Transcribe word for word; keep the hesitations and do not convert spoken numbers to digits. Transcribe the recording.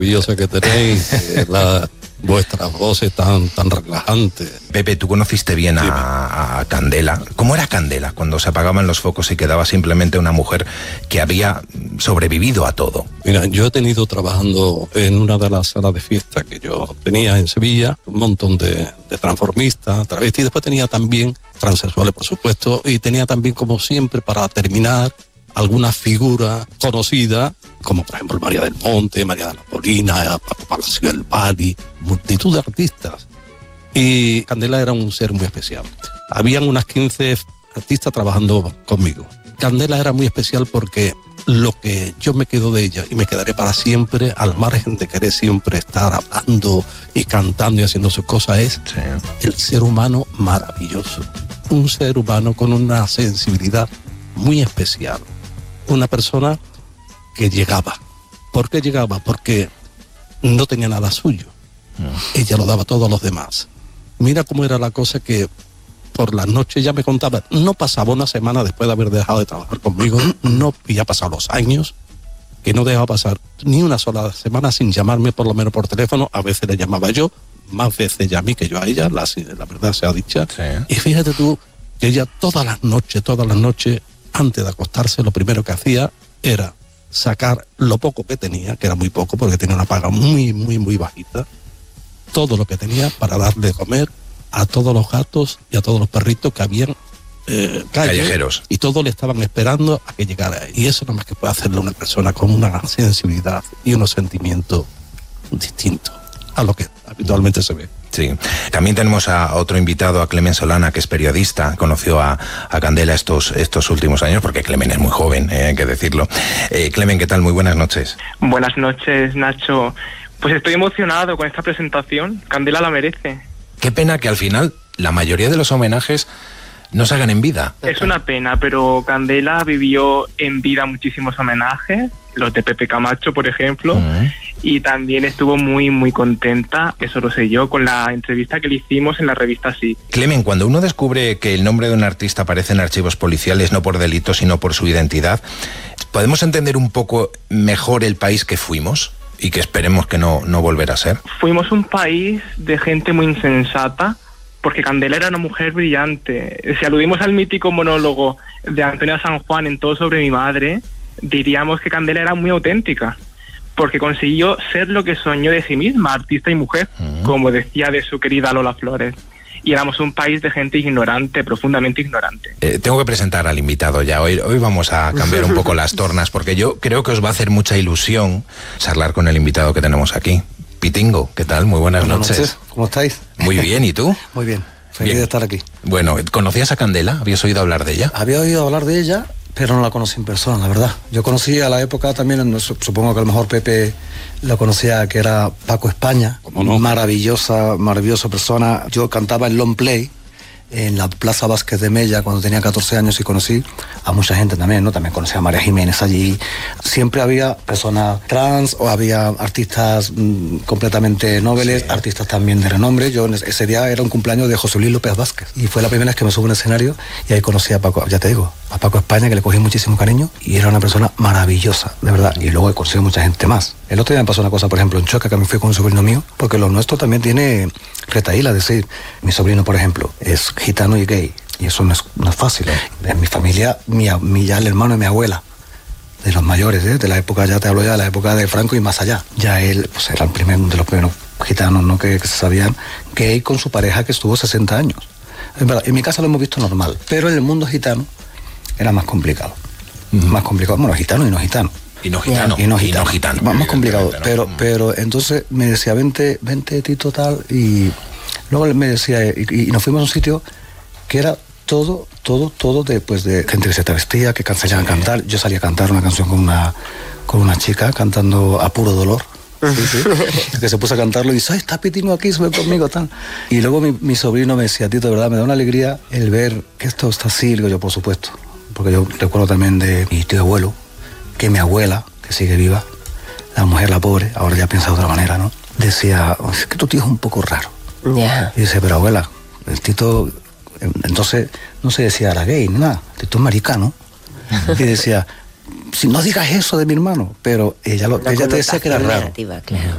maravillosa que tenéis, eh, la, vuestras voces tan, tan relajantes. Pepe, tú conociste bien a, a Candela. ¿Cómo era Candela cuando se apagaban los focos y quedaba simplemente una mujer que había sobrevivido a todo? Mira, yo he tenido trabajando en una de las salas de fiesta que yo tenía en Sevilla, un montón de, de transformistas, travestis, después tenía también transexuales, por supuesto, y tenía también, como siempre, para terminar, alguna figura conocida, como por ejemplo María del Monte, María de la Molina, Paco Palacio del Bali, multitud de artistas. Y Candela era un ser muy especial. Habían unas quince artistas trabajando conmigo. Candela era muy especial porque lo que yo me quedo de ella, y me quedaré para siempre, al margen de querer siempre estar hablando y cantando y haciendo sus cosas, es sí. el ser humano maravilloso. Un ser humano con una sensibilidad muy especial. Una persona que llegaba. ¿Por qué llegaba? Porque no tenía nada suyo. No. Ella lo daba todo a los demás. Mira cómo era la cosa, que por las noches ya me contaba, no pasaba una semana después de haber dejado de trabajar conmigo, no, y ya pasaban los años, que no dejaba pasar ni una sola semana sin llamarme, por lo menos por teléfono. A veces le llamaba yo, más veces ya a mí que yo a ella, la, la verdad sea dicha. Sí. Y fíjate tú que ella todas las noches, todas las noches, antes de acostarse, lo primero que hacía era sacar lo poco que tenía, que era muy poco porque tenía una paga muy, muy, muy bajita, todo lo que tenía para darle de comer a todos los gatos y a todos los perritos que habían eh, calle, callejeros, y todos le estaban esperando a que llegara. Y eso no más que puede hacerle una persona con una sensibilidad y unos sentimientos distintos a lo que habitualmente se ve. Sí. También tenemos a otro invitado, a Clemen Solana, que es periodista, conoció a, a Candela estos, estos últimos años, porque Clemen es muy joven, eh, hay que decirlo. Eh, Clemen, ¿qué tal? Muy buenas noches. Buenas noches, Nacho. Pues estoy emocionado con esta presentación. Candela la merece. Qué pena que al final la mayoría de los homenajes no se hagan en vida. Es una pena, pero Candela vivió en vida muchísimos homenajes, los de Pepe Camacho, por ejemplo, uh-huh. y también estuvo muy, muy contenta, eso lo sé yo, con la entrevista que le hicimos en la revista Sí. Clemen, cuando uno descubre que el nombre de un artista aparece en archivos policiales, no por delito, sino por su identidad, ¿podemos entender un poco mejor el país que fuimos y que esperemos que no, no volverá a ser? Fuimos un país de gente muy insensata, porque Candela era una mujer brillante. Si aludimos al mítico monólogo de Antonia San Juan en Todo sobre mi madre, diríamos que Candela era muy auténtica, porque consiguió ser lo que soñó de sí misma, artista y mujer, uh-huh. como decía de su querida Lola Flores. Y éramos un país de gente ignorante, profundamente ignorante. Eh, tengo que presentar al invitado ya. Hoy, hoy vamos a cambiar un poco las tornas, porque yo creo que os va a hacer mucha ilusión charlar con el invitado que tenemos aquí. Pitingo, ¿qué tal? Muy buenas, buenas noches. noches. ¿Cómo estáis? Muy bien, ¿y tú? Muy bien, feliz bien. de estar aquí. Bueno, ¿conocías a Candela? ¿Habías oído hablar de ella? Había oído hablar de ella, pero no la conocí en persona, la verdad. Yo conocí a la época también, supongo que a lo mejor Pepe la conocía, que era Paco España. ¿Cómo no? Maravillosa, maravillosa persona. Yo cantaba en Long Play, en la Plaza Vázquez de Mella, cuando tenía catorce años, y conocí a mucha gente también, ¿no? También conocí a María Jiménez allí. Siempre había personas trans, o había artistas mmm, completamente nobles, sí. artistas también de renombre. Yo ese día era un cumpleaños de José Luis López Vázquez, y fue la primera vez que me subo a un escenario, y ahí conocí a Paco, ya te digo, a Paco España, que le cogí muchísimo cariño, y era una persona maravillosa, de verdad. Y luego he conocido mucha gente más. El otro día me pasó una cosa, por ejemplo, en Choca, que me fui con un sobrino mío, porque lo nuestro también tiene retaíla, es decir, mi sobrino, por ejemplo, es gitano y gay, y eso no es, no es fácil. En mi familia, mi, mi, ya el hermano de mi abuela, de los mayores, ¿eh? de la época, ya te hablo ya de la época de Franco y más allá, ya él pues, era el primer, de los primeros gitanos, ¿no? que, que se sabían, gay, con su pareja, que estuvo sesenta años. En verdad, en mi casa lo hemos visto normal, pero en el mundo gitano era más complicado. Uh-huh. Más complicado, bueno, gitano y no gitano. Y no gitano. Y no gitano. Y no gitano. Más, más complicado. Pero, pero entonces me decía, vente, vente Tito tal, y luego me decía, y, y nos fuimos a un sitio que era todo, todo, todo de, pues de gente que se travestía, que salían a cantar. Yo salía a cantar una canción con una, con una chica cantando A Puro Dolor. Sí, sí. Que se puso a cantarlo y dice, ay, está Pitingo aquí, sube conmigo, tal. Y luego mi, mi sobrino me decía, Tito, de verdad, me da una alegría el ver que esto está así. Digo yo, por supuesto. Porque yo recuerdo también de mi tío abuelo, que mi abuela, que sigue viva, la mujer, la pobre, ahora ya piensa de otra manera, ¿no? Decía, es que tu tío es un poco raro. Yeah. Y dice, pero abuela, el Tito, entonces no se decía era gay ni nada, el Tito es maricano. Y decía, si no digas eso de mi hermano, pero ella, lo, ella te decía que era raro. Claro.